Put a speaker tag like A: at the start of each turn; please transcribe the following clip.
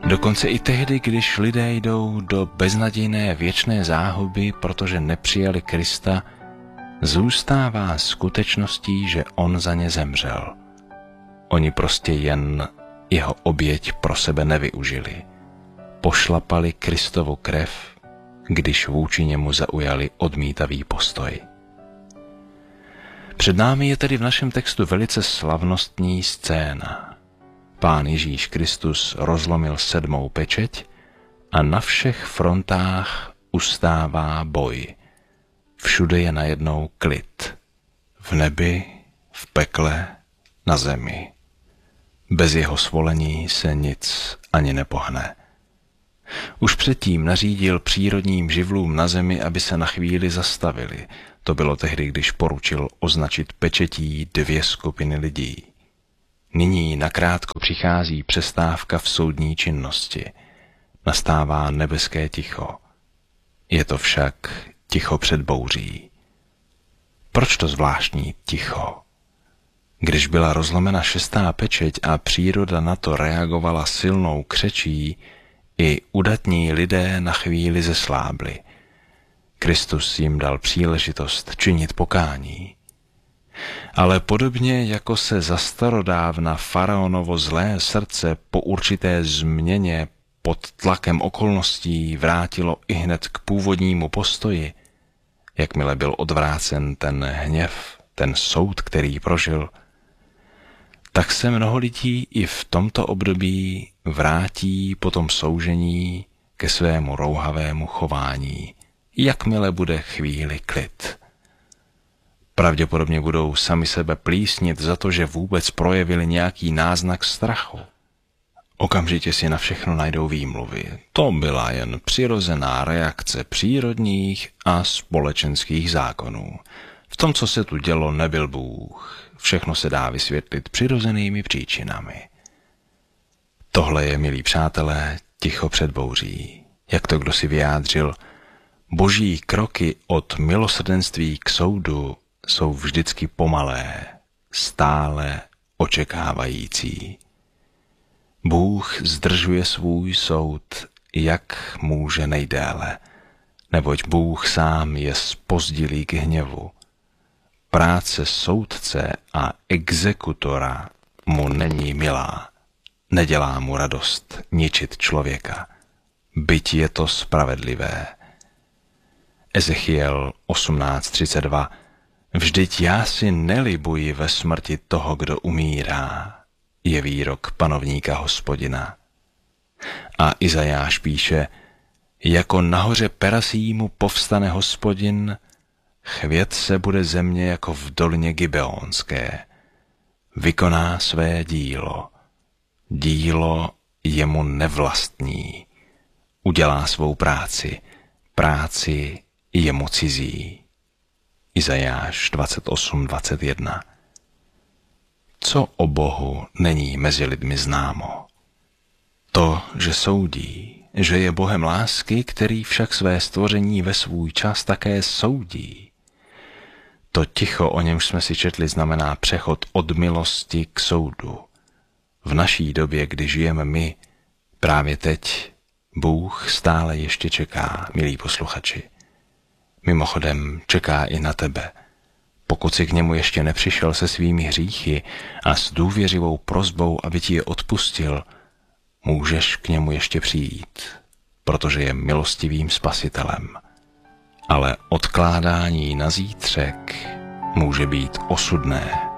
A: Dokonce i tehdy, když lidé jdou do beznadějné věčné záhuby, protože nepřijali Krista, zůstává skutečností, že on za ně zemřel. Oni prostě jen jeho oběť pro sebe nevyužili. Pošlapali Kristovu krev, když vůči němu zaujali odmítavý postoj. Před námi je tedy v našem textu velice slavnostní scéna. Pán Ježíš Kristus rozlomil 7. pečeť a na všech frontách ustává boj. Všude je najednou klid. V nebi, v pekle, na zemi. Bez jeho svolení se nic ani nepohne. Už předtím nařídil přírodním živlům na zemi, aby se na chvíli zastavili. To bylo tehdy, když poručil označit pečetí 2 skupiny lidí. Nyní nakrátko přichází přestávka v soudní činnosti. Nastává nebeské ticho. Je to však ticho před bouří. Proč to zvláštní ticho? Když byla rozlomena 6. pečeť a příroda na to reagovala silnou křečí, i udatní lidé na chvíli zeslábli. Kristus jim dal příležitost činit pokání. Ale podobně jako se za starodávna faraonovo zlé srdce po určité změně pod tlakem okolností vrátilo ihned k původnímu postoji, jakmile byl odvrácen ten hněv, ten soud, který prožil, tak se mnoho lidí i v tomto období vrátí po tom soužení ke svému rouhavému chování, jakmile bude chvíli klid. Pravděpodobně budou sami sebe plísnit za to, že vůbec projevili nějaký náznak strachu. Okamžitě si na všechno najdou výmluvy. To byla jen přirozená reakce přírodních a společenských zákonů. V tom, co se tu dělo, nebyl Bůh. Všechno se dá vysvětlit přirozenými příčinami. Tohle je, milí přátelé, ticho před bouří. Jak to kdo si vyjádřil, boží kroky od milosrdenství k soudu jsou vždycky pomalé, stále očekávající. Bůh zdržuje svůj soud, jak může nejdéle, neboť Bůh sám je zpozdilý k hněvu. Práce soudce a exekutora mu není milá, nedělá mu radost ničit člověka, byť je to spravedlivé. Ezechiel 18:32. Vždyť já si nelibuji ve smrti toho, kdo umírá, je výrok panovníka Hospodina. A Izajáš píše, jako nahoře Perasímu povstane Hospodin, chvět se bude země jako v dolině Gibeonské. Vykoná své dílo. Dílo jemu nevlastní. Udělá svou práci. Práci jemu cizí. Izajáš 28:21. Co o Bohu není mezi lidmi známo? To, že soudí, že je Bohem lásky, který však své stvoření ve svůj čas také soudí. To ticho, o němž jsme si četli, znamená přechod od milosti k soudu. V naší době, kdy žijeme my, právě teď, Bůh stále ještě čeká, milí posluchači. Mimochodem čeká i na tebe. Pokud jsi k němu ještě nepřišel se svými hříchy a s důvěřivou prosbou, aby ti je odpustil, můžeš k němu ještě přijít, protože je milostivým spasitelem. Ale odkládání na zítřek může být osudné.